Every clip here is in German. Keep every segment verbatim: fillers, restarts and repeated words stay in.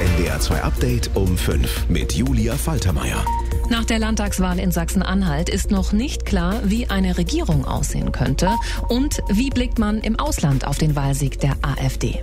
N D R zwei Update um fünf mit Julia Faltermeier. Nach der Landtagswahl in Sachsen-Anhalt ist noch nicht klar, wie eine Regierung aussehen könnte und wie blickt man im Ausland auf den Wahlsieg der AfD.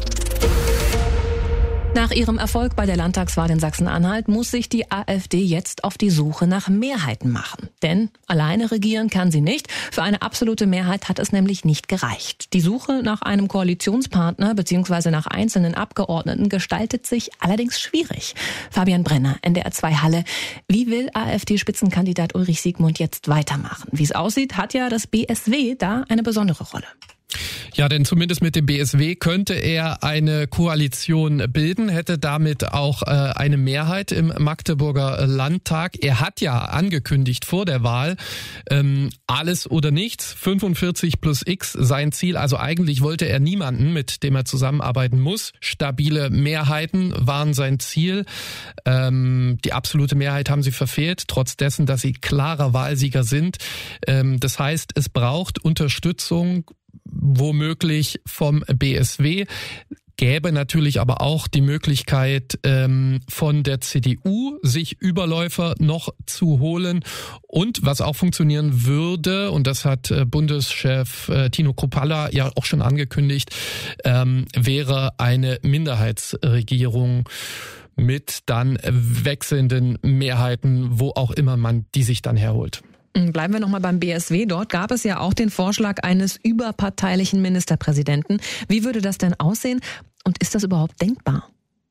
Nach ihrem Erfolg bei der Landtagswahl in Sachsen-Anhalt muss sich die AfD jetzt auf die Suche nach Mehrheiten machen. Denn alleine regieren kann sie nicht. Für eine absolute Mehrheit hat es nämlich nicht gereicht. Die Suche nach einem Koalitionspartner bzw. nach einzelnen Abgeordneten gestaltet sich allerdings schwierig. Fabian Brenner, N D R zwei Halle. Wie will AfD-Spitzenkandidat Ulrich Siegmund jetzt weitermachen? Wie es aussieht, hat ja das B S W da eine besondere Rolle. Ja, denn zumindest mit dem B S W könnte er eine Koalition bilden, hätte damit auch äh, eine Mehrheit im Magdeburger Landtag. Er hat ja angekündigt vor der Wahl, ähm, alles oder nichts, fünfundvierzig plus X sein Ziel. Also eigentlich wollte er niemanden, mit dem er zusammenarbeiten muss. Stabile Mehrheiten waren sein Ziel. Ähm, die absolute Mehrheit haben sie verfehlt, trotz dessen, dass sie klarer Wahlsieger sind. Ähm, das heißt, es braucht Unterstützung, womöglich vom B S W, gäbe natürlich aber auch die Möglichkeit ähm, von der C D U, sich Überläufer noch zu holen. Und was auch funktionieren würde, und das hat äh, Bundeschef äh, Tino Kruppalla ja auch schon angekündigt, ähm, wäre eine Minderheitsregierung mit dann wechselnden Mehrheiten, wo auch immer man die sich dann herholt. Bleiben wir nochmal beim B S W. Dort gab es ja auch den Vorschlag eines überparteilichen Ministerpräsidenten. Wie würde das denn aussehen und ist das überhaupt denkbar?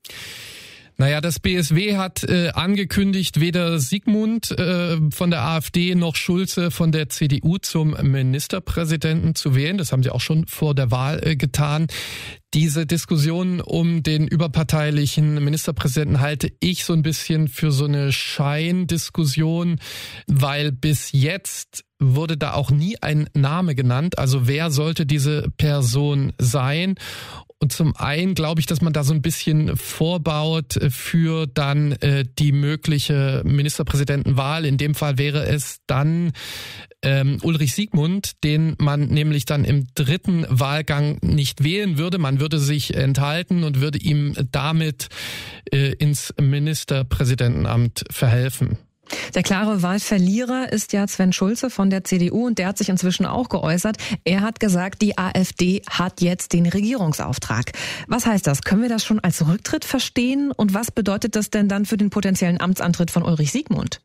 Naja, das B S W hat äh, angekündigt, weder Siegmund äh, von der AfD noch Schulze von der C D U zum Ministerpräsidenten zu wählen. Das haben sie auch schon vor der Wahl äh, getan. Diese Diskussion um den überparteilichen Ministerpräsidenten halte ich so ein bisschen für so eine Scheindiskussion, weil bis jetzt wurde da auch nie ein Name genannt. Also wer sollte diese Person sein? Und zum einen glaube ich, dass man da so ein bisschen vorbaut für dann äh, die mögliche Ministerpräsidentenwahl. In dem Fall wäre es dann ähm, Ulrich Siegmund, den man nämlich dann im dritten Wahlgang nicht wählen würde. Man würde sich enthalten und würde ihm damit äh, ins Ministerpräsidentenamt verhelfen. Der klare Wahlverlierer ist ja Sven Schulze von der C D U und der hat sich inzwischen auch geäußert. Er hat gesagt, die AfD hat jetzt den Regierungsauftrag. Was heißt das? Können wir das schon als Rücktritt verstehen? Und was bedeutet das denn dann für den potenziellen Amtsantritt von Ulrich Siegmund?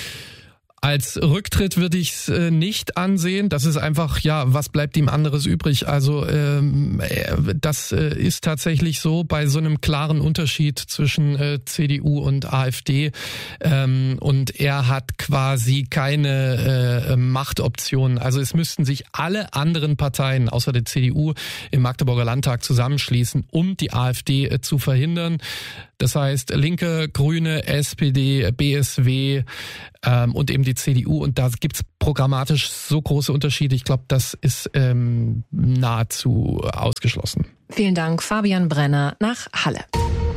Als Rücktritt würde ich es äh, nicht ansehen. Das ist einfach, ja, was bleibt ihm anderes übrig? Also ähm, das äh, ist tatsächlich so bei so einem klaren Unterschied zwischen äh, C D U und AfD. Ähm, und er hat quasi keine äh, Machtoptionen. Also es müssten sich alle anderen Parteien außer der C D U im Magdeburger Landtag zusammenschließen, um die AfD äh, zu verhindern. Das heißt Linke, Grüne, S P D, B S W ähm, und eben die C D U. Und da gibt's programmatisch so große Unterschiede. Ich glaube, das ist ähm, nahezu ausgeschlossen. Vielen Dank, Fabian Brenner nach Halle.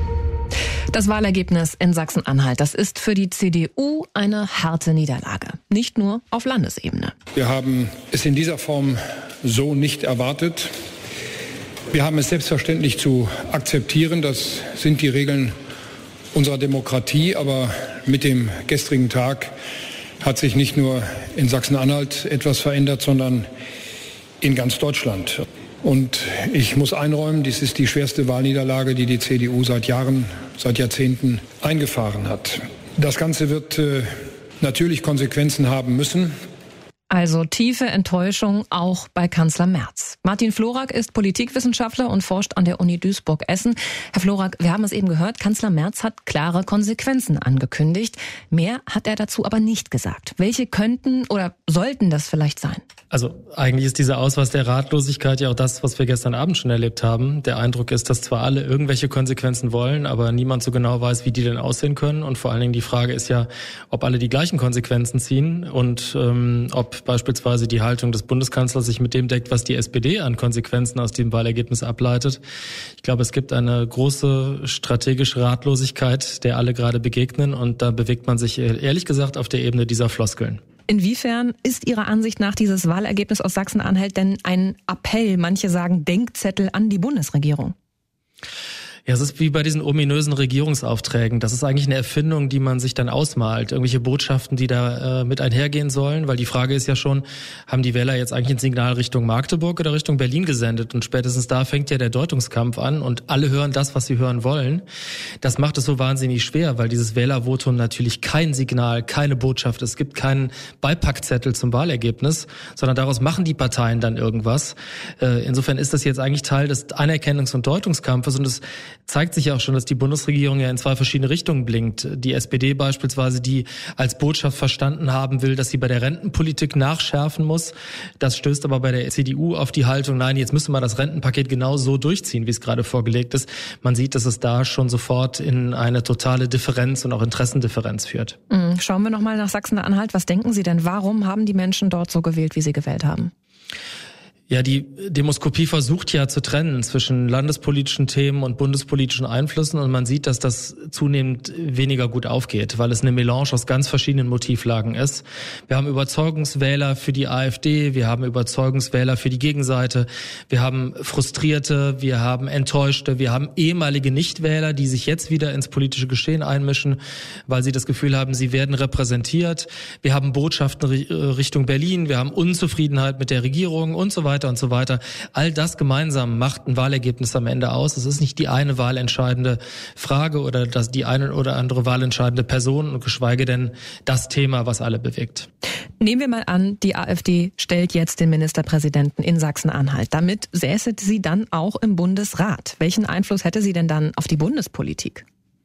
Das Wahlergebnis in Sachsen-Anhalt, das ist für die C D U eine harte Niederlage. Nicht nur auf Landesebene. Wir haben es in dieser Form so nicht erwartet. Wir haben es selbstverständlich zu akzeptieren. Das sind die Regeln unserer Demokratie. Aber mit dem gestrigen Tag hat sich nicht nur in Sachsen-Anhalt etwas verändert, sondern in ganz Deutschland. Und ich muss einräumen, dies ist die schwerste Wahlniederlage, die die C D U seit Jahren, seit Jahrzehnten eingefahren hat. Das Ganze wird äh, natürlich Konsequenzen haben müssen. Also tiefe Enttäuschung auch bei Kanzler Merz. Martin Florak ist Politikwissenschaftler und forscht an der Uni Duisburg-Essen. Herr Florak, wir haben es eben gehört, Kanzler Merz hat klare Konsequenzen angekündigt. Mehr hat er dazu aber nicht gesagt. Welche könnten oder sollten das vielleicht sein? Also eigentlich ist dieser Ausweis der Ratlosigkeit ja auch das, was wir gestern Abend schon erlebt haben. Der Eindruck ist, dass zwar alle irgendwelche Konsequenzen wollen, aber niemand so genau weiß, wie die denn aussehen können. Und vor allen Dingen die Frage ist ja, ob alle die gleichen Konsequenzen ziehen und ähm, ob beispielsweise die Haltung des Bundeskanzlers sich mit dem deckt, was die S P D an Konsequenzen aus dem Wahlergebnis ableitet. Ich glaube, es gibt eine große strategische Ratlosigkeit, der alle gerade begegnen. Und da bewegt man sich ehrlich gesagt auf der Ebene dieser Floskeln. Inwiefern ist Ihrer Ansicht nach dieses Wahlergebnis aus Sachsen-Anhalt denn ein Appell, manche sagen Denkzettel an die Bundesregierung? Ja, es ist wie bei diesen ominösen Regierungsaufträgen. Das ist eigentlich eine Erfindung, die man sich dann ausmalt. Irgendwelche Botschaften, die da äh, mit einhergehen sollen. Weil die Frage ist ja schon, haben die Wähler jetzt eigentlich ein Signal Richtung Magdeburg oder Richtung Berlin gesendet? Und spätestens da fängt ja der Deutungskampf an und alle hören das, was sie hören wollen. Das macht es so wahnsinnig schwer, weil dieses Wählervotum natürlich kein Signal, keine Botschaft, es gibt keinen Beipackzettel zum Wahlergebnis, sondern daraus machen die Parteien dann irgendwas. Äh, insofern ist das jetzt eigentlich Teil des Anerkennungs- und Deutungskampfes und es zeigt sich ja auch schon, dass die Bundesregierung ja in zwei verschiedene Richtungen blinkt. Die S P D beispielsweise, die als Botschaft verstanden haben will, dass sie bei der Rentenpolitik nachschärfen muss. Das stößt aber bei der C D U auf die Haltung, nein, jetzt müssen wir das Rentenpaket genau so durchziehen, wie es gerade vorgelegt ist. Man sieht, dass es da schon sofort in eine totale Differenz und auch Interessendifferenz führt. Schauen wir nochmal nach Sachsen-Anhalt. Was denken Sie denn? Warum haben die Menschen dort so gewählt, wie sie gewählt haben? Ja, die Demoskopie versucht ja zu trennen zwischen landespolitischen Themen und bundespolitischen Einflüssen und man sieht, dass das zunehmend weniger gut aufgeht, weil es eine Melange aus ganz verschiedenen Motivlagen ist. Wir haben Überzeugungswähler für die AfD, wir haben Überzeugungswähler für die Gegenseite, wir haben Frustrierte, wir haben Enttäuschte, wir haben ehemalige Nichtwähler, die sich jetzt wieder ins politische Geschehen einmischen, weil sie das Gefühl haben, sie werden repräsentiert. Wir haben Botschaften Richtung Berlin, wir haben Unzufriedenheit mit der Regierung und so weiter. und so weiter. All das gemeinsam macht ein Wahlergebnis am Ende aus. Es ist nicht die eine wahlentscheidende Frage oder das die eine oder andere wahlentscheidende Person und geschweige denn das Thema, was alle bewegt. Nehmen wir mal an, die AfD stellt jetzt den Ministerpräsidenten in Sachsen-Anhalt. Damit säße sie dann auch im Bundesrat. Welchen Einfluss hätte sie denn dann auf die Bundespolitik?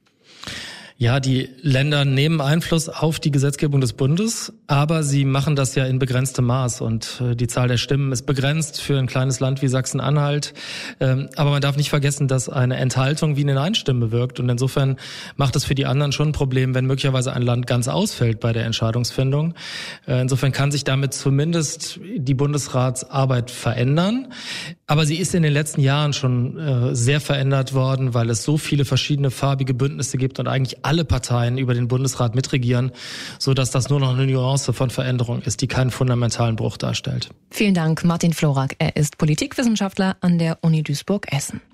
Ja, die Länder nehmen Einfluss auf die Gesetzgebung des Bundes, aber sie machen das ja in begrenztem Maß und äh, die Zahl der Stimmen ist begrenzt für ein kleines Land wie Sachsen-Anhalt. Ähm, aber man darf nicht vergessen, dass eine Enthaltung wie eine Nein-Stimme wirkt und insofern macht es für die anderen schon ein Problem, wenn möglicherweise ein Land ganz ausfällt bei der Entscheidungsfindung. Äh, insofern kann sich damit zumindest die Bundesratsarbeit verändern, aber sie ist in den letzten Jahren schon äh, sehr verändert worden, weil es so viele verschiedene farbige Bündnisse gibt und eigentlich alle Parteien über den Bundesrat mitregieren, so dass das nur noch eine Nuance von Veränderung ist, die keinen fundamentalen Bruch darstellt. Vielen Dank, Martin Florak. Er ist Politikwissenschaftler an der Uni Duisburg-Essen.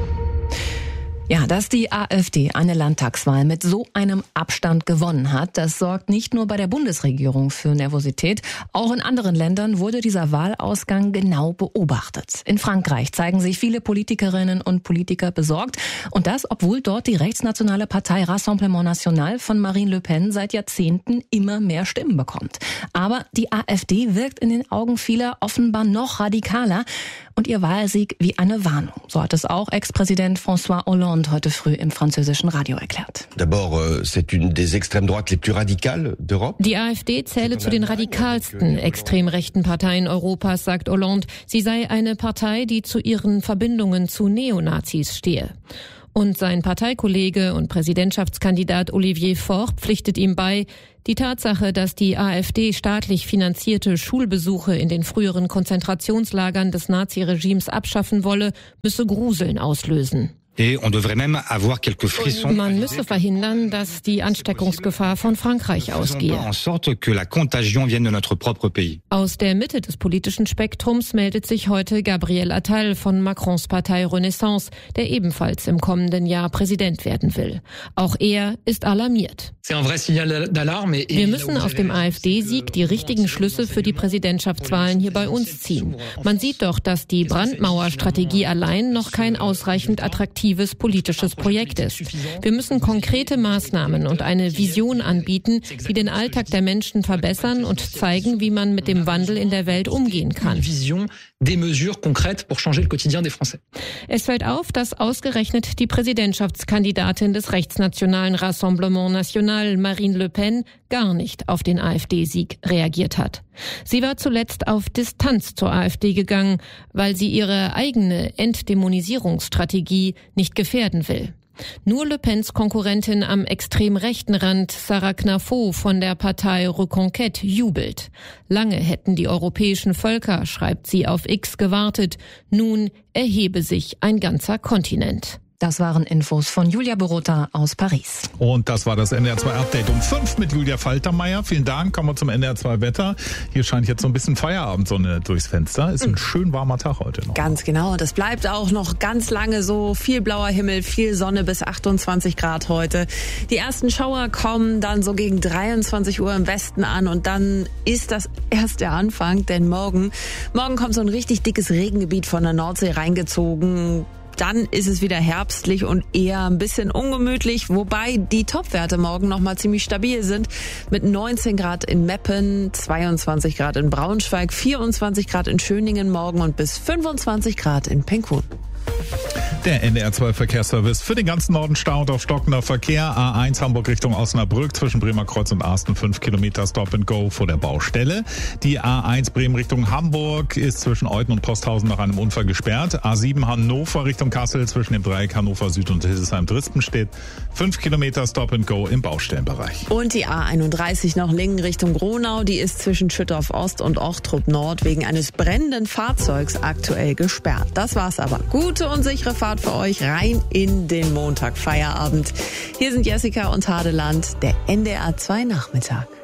Ja, dass die AfD eine Landtagswahl mit so einem Abstand gewonnen hat, das sorgt nicht nur bei der Bundesregierung für Nervosität. Auch in anderen Ländern wurde dieser Wahlausgang genau beobachtet. In Frankreich zeigen sich viele Politikerinnen und Politiker besorgt. Und das, obwohl dort die rechtsnationale Partei Rassemblement National von Marine Le Pen seit Jahrzehnten immer mehr Stimmen bekommt. Aber die AfD wirkt in den Augen vieler offenbar noch radikaler. Und ihr Wahlsieg wie eine Warnung. So hat es auch Ex-Präsident François Hollande heute früh im französischen Radio erklärt. D'abord, c'est une des extrêmes droites les plus radicales d'Europe. Die AfD zähle zu den radikalsten extrem rechten Parteien Europas, sagt Hollande. Sie sei eine Partei, die zu ihren Verbindungen zu Neonazis stehe. Und sein Parteikollege und Präsidentschaftskandidat Olivier Faure pflichtet ihm bei, die Tatsache, dass die AfD staatlich finanzierte Schulbesuche in den früheren Konzentrationslagern des Naziregimes abschaffen wolle, müsse Gruseln auslösen. Man müsse verhindern, dass die Ansteckungsgefahr von Frankreich ausgehe. Aus der Mitte des politischen Spektrums meldet sich heute Gabriel Attal von Macrons Partei Renaissance, der ebenfalls im kommenden Jahr Präsident werden will. Auch er ist alarmiert. Wir müssen aus dem AfD-Sieg die richtigen Schlüsse für die Präsidentschaftswahlen hier bei uns ziehen. Man sieht doch, dass die Brandmauerstrategie allein noch kein ausreichend attraktives politisches Projekt ist. Wir müssen konkrete Maßnahmen und eine Vision anbieten, die den Alltag der Menschen verbessern und zeigen, wie man mit dem Wandel in der Welt umgehen kann. Es fällt auf, dass ausgerechnet die Präsidentschaftskandidatin des rechtsnationalen Rassemblement National, Marine Le Pen, gar nicht auf den AfD-Sieg reagiert hat. Sie war zuletzt auf Distanz zur AfD gegangen, weil sie ihre eigene Entdämonisierungsstrategie nicht gefährden will. Nur Le Pens Konkurrentin am extrem rechten Rand, Sarah Knafo von der Partei Reconquête, jubelt. Lange hätten die europäischen Völker, schreibt sie auf X, gewartet. Nun erhebe sich ein ganzer Kontinent. Das waren Infos von Julia Borota aus Paris. Und das war das N D R zwei Update um fünf mit Julia Faltermeier. Vielen Dank. Kommen wir zum N D R zwei Wetter. Hier scheint jetzt so ein bisschen Feierabendsonne durchs Fenster. Ist ein schön warmer Tag heute noch. Ganz genau. Das bleibt auch noch ganz lange so. Viel blauer Himmel, viel Sonne bis achtundzwanzig Grad heute. Die ersten Schauer kommen dann so gegen dreiundzwanzig Uhr im Westen an und dann ist das erst der Anfang, denn morgen, morgen kommt so ein richtig dickes Regengebiet von der Nordsee reingezogen. Dann ist es wieder herbstlich und eher ein bisschen ungemütlich, wobei die Topwerte morgen nochmal ziemlich stabil sind. Mit neunzehn Grad in Meppen, zweiundzwanzig Grad in Braunschweig, vierundzwanzig Grad in Schöningen morgen und bis fünfundzwanzig Grad in Penkun. Der N D R zwei Verkehrsservice für den ganzen Norden Stau und auf stockender Verkehr. A eins Hamburg Richtung Osnabrück zwischen Bremer Kreuz und Arsten fünf Kilometer Stop and Go vor der Baustelle. Die A eins Bremen Richtung Hamburg ist zwischen Euten und Posthausen nach einem Unfall gesperrt. A sieben Hannover Richtung Kassel zwischen dem Dreieck Hannover Süd und Hildesheim-Drispen steht fünf Kilometer Stop and Go im Baustellenbereich. Und die A einunddreißig nach Lingen Richtung Gronau, die ist zwischen Schüttorf Ost und Ochtrup Nord wegen eines brennenden Fahrzeugs aktuell gesperrt. Das war's aber. Gute und sichere Fahrt für euch rein in den Montag Feierabend. Hier sind Jessica und Hadeland, der N D R zwei Nachmittag.